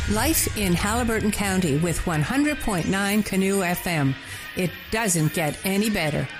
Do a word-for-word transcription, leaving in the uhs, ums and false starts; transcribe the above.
Life in Halliburton County with one hundred point nine Canoe F M. It doesn't get any better.